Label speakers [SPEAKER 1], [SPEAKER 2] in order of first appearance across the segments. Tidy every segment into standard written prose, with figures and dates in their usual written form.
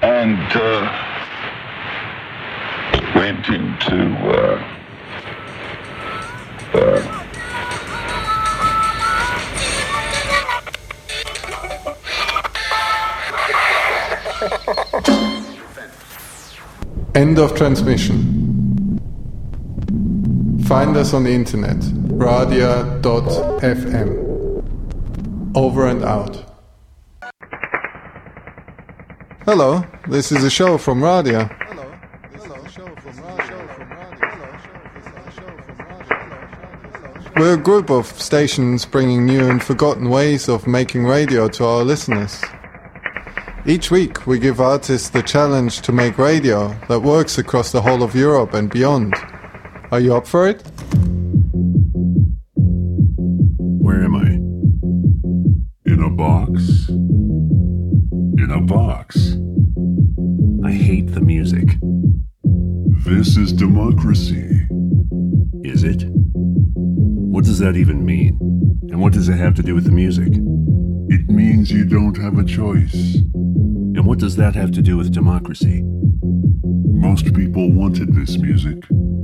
[SPEAKER 1] and went into
[SPEAKER 2] End of transmission. Find us on the internet, radia.fm. Over and out. Hello, this is a show from Radia. We're a group of stations bringing new and forgotten ways of making radio to our listeners. Each week we give artists the challenge to make radio that works across the whole of Europe and beyond. Are you up for it?
[SPEAKER 3] Where am I? In a box? In a box. I hate the music. This is democracy. Is it? What does that even mean? And what does it have to do with the music? It means you don't have a choice. And what does that have to do with democracy? Most people wanted this music.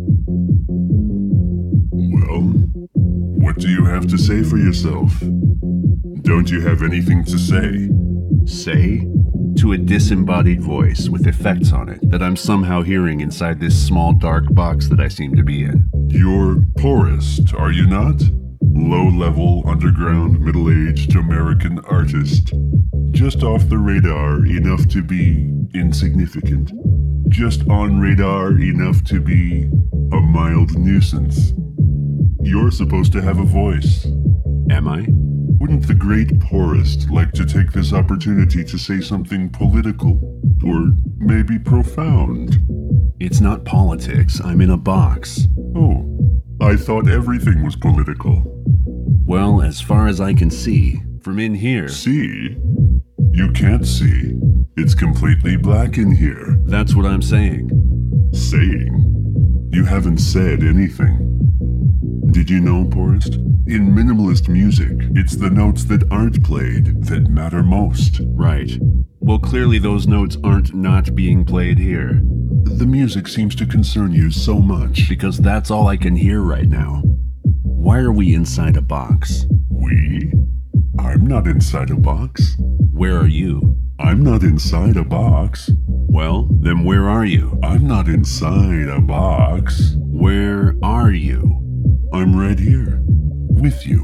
[SPEAKER 3] Well, what do you have to say for yourself? Don't you have anything to say? Say? To a disembodied voice with effects on it that I'm somehow hearing inside this small dark box that I seem to be in. You're poorest, are you not? Low-level, underground, middle-aged American artist. Just off the radar enough to be insignificant. Just on radar enough to be a mild nuisance. You're supposed to have a voice. Am I? Wouldn't the great poorest like to take this opportunity to say something political? Or maybe profound? It's not politics. I'm in a box. Oh, I thought everything was political. Well, as far as I can see, from in here... See? You can't see. It's completely black in here. That's what I'm saying. Saying? You haven't said anything. Did you know, Poorest? In minimalist music, it's the notes that aren't played that matter most. Right. Well, clearly those notes aren't not being played here. The music seems to concern you so much. Because that's all I can hear right now. Why are we inside a box? We? I'm not inside a box. Where are you? I'm not inside a box. Well, then where are you? I'm not inside a box. Where are you? I'm right here. With you.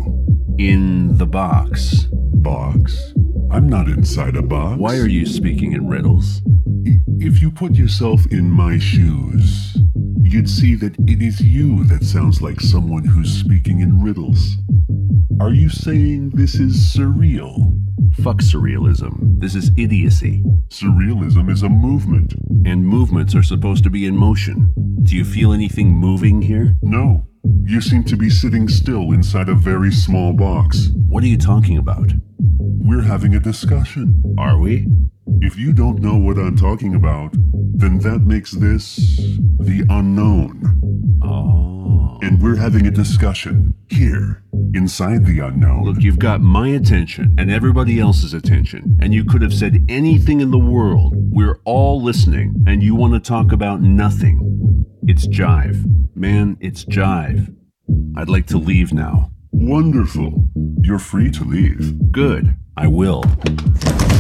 [SPEAKER 3] In the box. Box? I'm not inside a box. Why are you speaking in riddles? If you put yourself in my shoes, you'd see that it is you that sounds like someone who's speaking in riddles. Are you saying this is surreal? Fuck surrealism. This is idiocy. Surrealism is a movement. And movements are supposed to be in motion. Do you feel anything moving here? No. You seem to be sitting still inside a very small box. What are you talking about? We're having a discussion. Are we? If you don't know what I'm talking about, then that makes this the unknown. Oh. And we're having a discussion here, inside the unknown. Look, you've got my attention and everybody else's attention, and you could have said anything in the world. We're all listening, and you want to talk about nothing. It's jive. Man, it's jive. I'd like to leave now. Wonderful. You're free to leave. Good. I will.